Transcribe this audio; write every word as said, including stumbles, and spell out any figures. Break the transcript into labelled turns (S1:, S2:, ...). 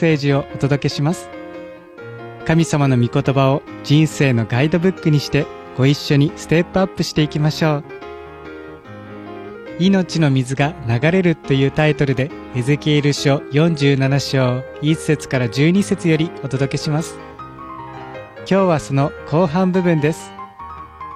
S1: セージをお届けします。神様の御言葉を人生のガイドブックにしてご一緒にステップアップしていきましょう。命の水が流れるというタイトルでエゼキエル書よんじゅうなな章いち節からじゅうに節よりお届けします。今日はその後半部分です。